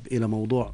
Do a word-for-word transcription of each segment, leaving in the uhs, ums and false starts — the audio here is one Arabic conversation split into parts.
إلى موضوع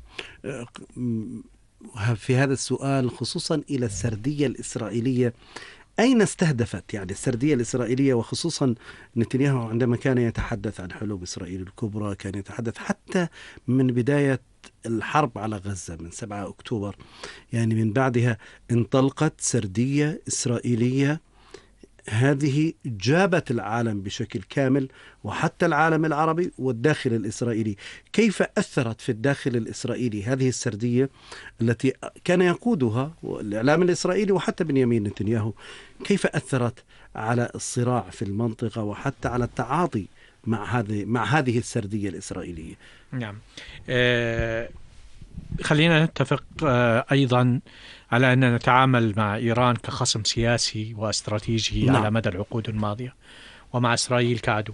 في هذا السؤال، خصوصا إلى السردية الإسرائيلية. أين استهدفت يعني السردية الإسرائيلية، وخصوصا نتنياهو عندما كان يتحدث عن حلول إسرائيل الكبرى كان يتحدث حتى من بداية الحرب على غزة من سبعة أكتوبر، يعني من بعدها انطلقت سردية إسرائيلية هذه جابت العالم بشكل كامل، وحتى العالم العربي والداخل الإسرائيلي. كيف أثرت في الداخل الإسرائيلي هذه السردية التي كان يقودها الإعلام الإسرائيلي وحتى بنيامين نتنياهو؟ كيف أثرت على الصراع في المنطقة وحتى على التعاطي مع هذه مع هذه السردية الإسرائيلية؟ نعم، آه خلينا نتفق آه أيضا على أن نتعامل مع إيران كخصم سياسي واستراتيجي نعم. على مدى العقود الماضية، ومع إسرائيل كعدو،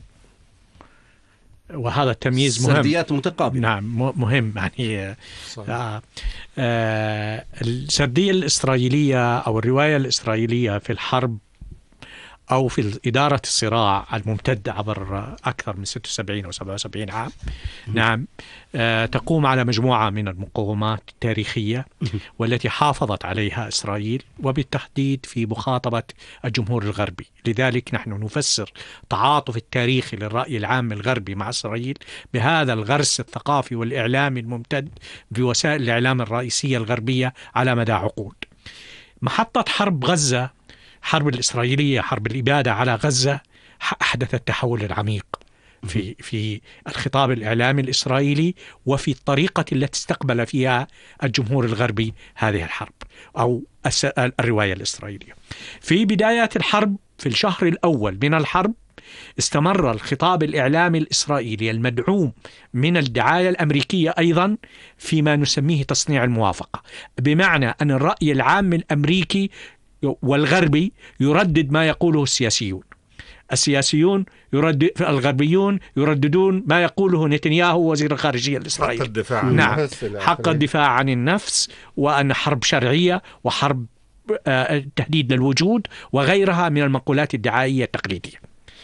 وهذا التمييز مهم. سرديات متقابلة. نعم مهم يعني آه آه السردية الإسرائيلية أو الرواية الإسرائيلية في الحرب أو في إدارة الصراع الممتد عبر أكثر من ستة وسبعين أو سبعة وسبعين عام نعم آه تقوم على مجموعة من المقومات التاريخية والتي حافظت عليها إسرائيل، وبالتحديد في مخاطبة الجمهور الغربي. لذلك نحن نفسر تعاطف التاريخ للرأي العام الغربي مع إسرائيل بهذا الغرس الثقافي والإعلامي الممتد بوسائل الإعلام الرئيسية الغربية على مدى عقود. محطة حرب غزة، حرب الإسرائيلية، حرب الإبادة على غزة، أحدث التحول العميق في في الخطاب الإعلامي الإسرائيلي وفي الطريقة التي استقبل فيها الجمهور الغربي هذه الحرب أو الرواية الإسرائيلية. في بدايات الحرب في الشهر الأول من الحرب استمر الخطاب الإعلامي الإسرائيلي المدعوم من الدعاية الأمريكية أيضا فيما نسميه تصنيع الموافقة، بمعنى أن الرأي العام الأمريكي والغربي يردد ما يقوله السياسيون. السياسيون يردد، الغربيون يرددون ما يقوله نتنياهو وزير الخارجية الإسرائيلي. حق الدفاع عن نعم. النفس حق الدفاع عن النفس، وأن حرب شرعية وحرب تهديد للوجود وغيرها من المقولات الدعائية التقليدية.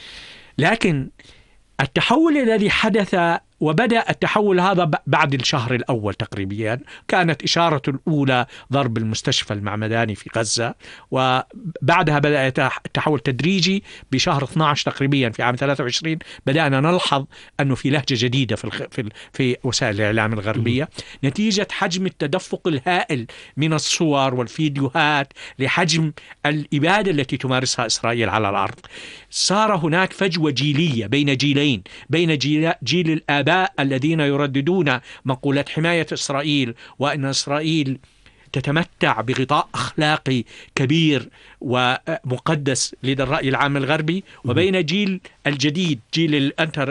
لكن التحول الذي حدث، وبدأ التحول هذا بعد الشهر الأول تقريبا، كانت إشارة الأولى ضرب المستشفى المعمداني في غزة، وبعدها بدأ التحول تدريجي. بشهر اثني عشر تقريبا في عام ثلاثة وعشرين بدأنا نلحظ أنه في لهجة جديدة في في في وسائل الإعلام الغربية نتيجة حجم التدفق الهائل من الصور والفيديوهات لحجم الإبادة التي تمارسها إسرائيل على الأرض. صار هناك فجوة جيلية بين جيلين، بين جيل, جيل الآباء الذين يرددون مقولة حماية إسرائيل وأن إسرائيل تتمتع بغطاء أخلاقي كبير ومقدس لدى الرأي العام الغربي، وبين جيل الجديد، جيل الانتر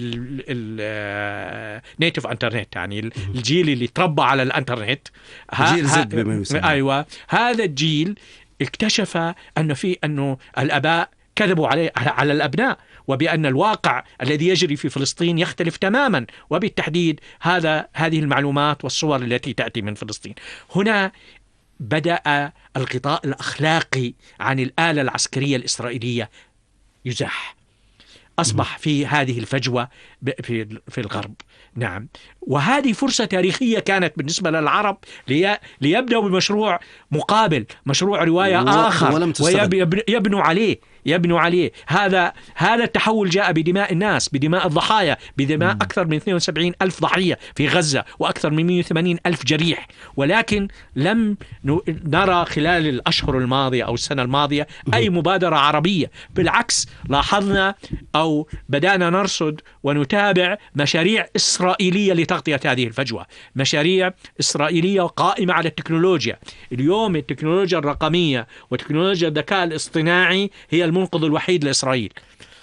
النيتف انترنت، يعني الجيل اللي تربى على الانترنت، جيل زد بما يسمى. أيوة، هذا الجيل اكتشف أنه في أنه الآباء كذبوا عليه على الأبناء، وبأن الواقع الذي يجري في فلسطين يختلف تماما، وبالتحديد هذا هذه المعلومات والصور التي تأتي من فلسطين. هنا بدأ الغطاء الأخلاقي عن الآلة العسكرية الإسرائيلية يزاح، أصبح في هذه الفجوة في في الغرب. نعم، وهذه فرصة تاريخية كانت بالنسبة للعرب لي ليبدأوا بمشروع مقابل، مشروع رواية آخر ويبنوا عليه يبنوا عليه. هذا هذا التحول جاء بدماء الناس، بدماء الضحايا، بدماء أكثر من اثنين وسبعين ألف ضحية في غزة وأكثر من مئة وثمانين ألف جريح. ولكن لم نرى خلال الأشهر الماضية أو السنة الماضية أي مبادرة عربية. بالعكس، لاحظنا أو بدأنا نرصد ونتابع مشاريع إسرائيلية لتغطية هذه الفجوة، مشاريع إسرائيلية قائمة على التكنولوجيا. اليوم التكنولوجيا الرقمية وتكنولوجيا الذكاء الاصطناعي هي المنقذ الوحيد لإسرائيل.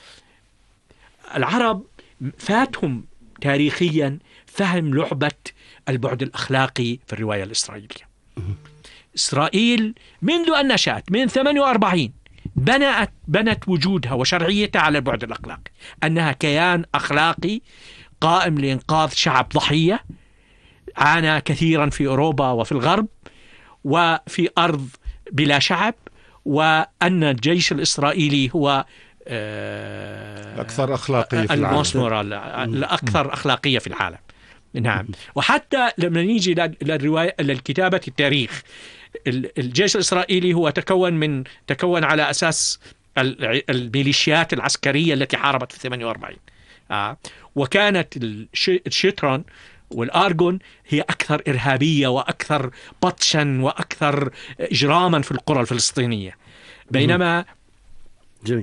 العرب فاتهم تاريخيا فهم لعبة البعد الأخلاقي في الرواية الإسرائيلية. إسرائيل منذ أن نشأت من ثمانية وأربعين بنت بنت وجودها وشرعيتها على البعد الأخلاقي، أنها كيان أخلاقي قائم لإنقاذ شعب ضحية عانى كثيرا في أوروبا وفي الغرب وفي أرض بلا شعب، وأن الجيش الإسرائيلي هو أكثر أخلاقية في المثمرة الأكثر أخلاقية في العالم. نعم. وحتى لما نيجي للرواية للكتابة التاريخ، الجيش الإسرائيلي هو تكون من تكون على أساس الميليشيات العسكرية التي حاربت في ثمانية وأربعين، آه. وكانت الشيترون والآرغون هي أكثر إرهابية وأكثر بطشا وأكثر إجراما في القرى الفلسطينية، بينما جميل.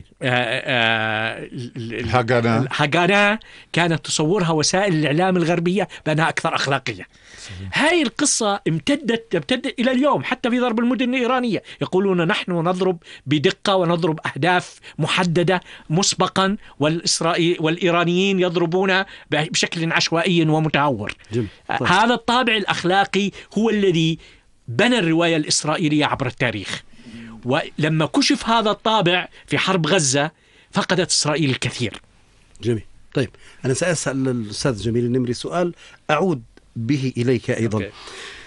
الهاغانا الهاغانا كانت تصورها وسائل الإعلام الغربية بأنها أكثر أخلاقية. هاي القصة امتدت امتدت إلى اليوم، حتى في ضرب المدن الإيرانية يقولون نحن نضرب بدقة ونضرب أهداف محددة مسبقا، والإسرائيل والإيرانيين يضربون بشكل عشوائي ومتهور. طيب. هذا الطابع الأخلاقي هو الذي بنى الرواية الإسرائيلية عبر التاريخ، ولما كشف هذا الطابع في حرب غزة فقدت إسرائيل الكثير. جميل. طيب أنا سأسأل الأستاذ جميل النمري سؤال أعود به إليك أيضا. أوكي.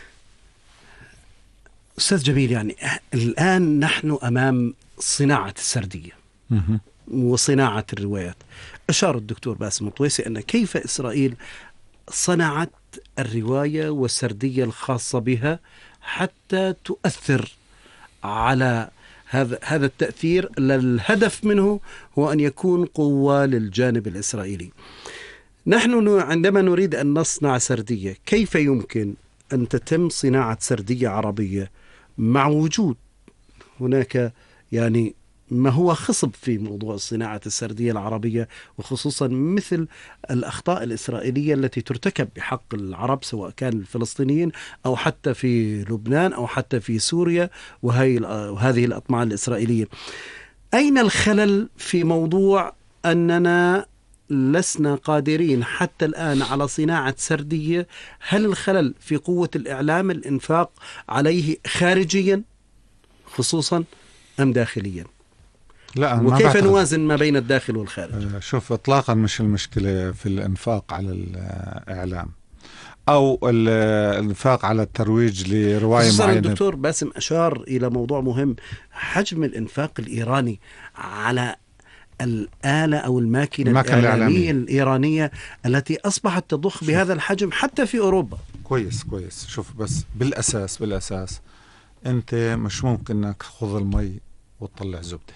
أستاذ جميل، يعني الآن نحن أمام صناعة السردية وصناعة الروايات. أشار الدكتور باسم الطويسي أن كيف إسرائيل صنعت الرواية والسردية الخاصة بها حتى تؤثر على هذا هذا التأثير. الهدف منه هو أن يكون قوة للجانب الإسرائيلي. نحن عندما نريد أن نصنع سردية، كيف يمكن أن تتم صناعة سردية عربية مع وجود هناك يعني ما هو خصب في موضوع صناعة السردية العربية، وخصوصا مثل الأخطاء الإسرائيلية التي ترتكب بحق العرب سواء كان الفلسطينيين أو حتى في لبنان أو حتى في سوريا وهذه الأطماع الإسرائيلية. أين الخلل في موضوع أننا لسنا قادرين حتى الآن على صناعة سردية؟ هل الخلل في قوة الإعلام الإنفاق عليه خارجيا خصوصا أم داخليا؟ لا، وكيف نوازن ما بين الداخل والخارج؟ شوف، إطلاقا مش المشكلة في الإنفاق على الإعلام أو الإنفاق على الترويج لرواية معينة. الدكتور باسم أشار إلى موضوع مهم، حجم الإنفاق الإيراني على الآلة أو الماكينة الإعلامية الإيرانية التي أصبحت تضخ بهذا الحجم حتى في أوروبا. كويس كويس. شوف، بس بالأساس بالأساس أنت مش ممكن أنك تأخذ المي وتطلع زبدة،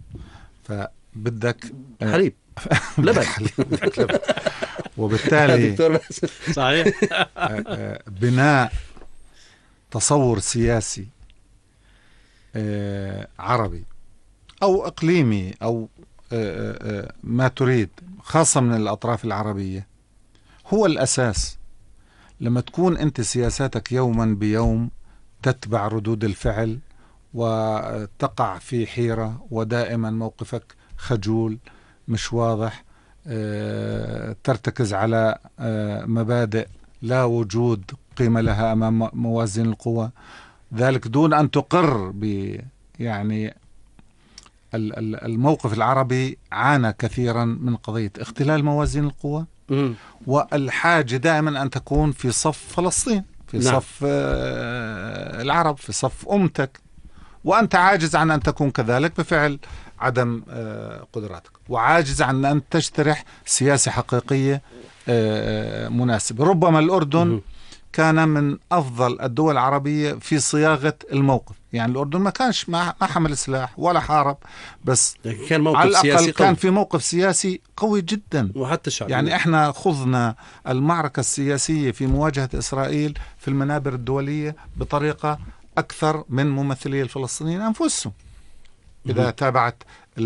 فبدك حليب لبن. وبالتالي صحيح بناء تصور سياسي عربي أو إقليمي أو ما تريد، خاصة من الأطراف العربية، هو الأساس. لما تكون أنت سياساتك يوما بيوم تتبع ردود الفعل وتقع في حيرة ودائما موقفك خجول مش واضح، ترتكز على مبادئ لا وجود قيمة لها أمام موازين القوى، ذلك دون أن تقر ب يعني الموقف العربي عانى كثيرا من قضية اختلال موازين القوى والحاجة دائما أن تكون في صف فلسطين، في نعم. صف العرب، في صف أمتك، وأنت عاجز عن أن تكون كذلك بفعل عدم قدراتك، وعاجز عن أن تشترح سياسة حقيقية مناسبة. ربما الأردن كان من أفضل الدول العربية في صياغة الموقف، يعني الأردن ما كانش ما حمل سلاح ولا حارب، بس كان موقف على الأقل سياسي كان قوي. في موقف سياسي قوي جدا، وحتى شعبي. يعني احنا خضنا المعركة السياسية في مواجهة إسرائيل في المنابر الدولية بطريقة أكثر من ممثلي الفلسطينيين أنفسهم إذا تابعت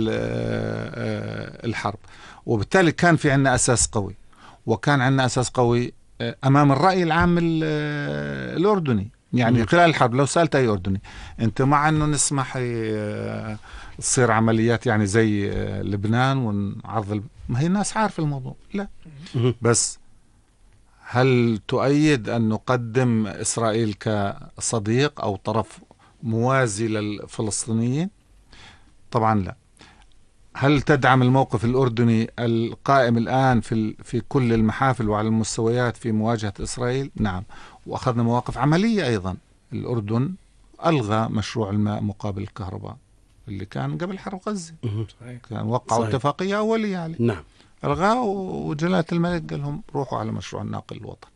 الحرب، وبالتالي كان في عنا أساس قوي، وكان عنا أساس قوي أمام الرأي العام الأردني. يعني خلال الحرب لو سألت أي أردني أنت مع أنه نسمح تصير عمليات يعني زي لبنان ونعرض، ما هي الناس عارفة الموضوع، لا بس هل تؤيد أن نقدم إسرائيل كصديق أو طرف موازي للفلسطينيين؟ طبعا لا. هل تدعم الموقف الأردني القائم الآن في في كل المحافل وعلى المستويات في مواجهة إسرائيل؟ نعم، وأخذنا مواقف عملية أيضا. الأردن ألغى مشروع الماء مقابل الكهرباء اللي كان قبل حرب غزة، كان وقعوا اتفاقية أولية عليه، نعم، ألغاه، وجلالة الملك قال لهم روحوا على مشروع الناقل الوطني.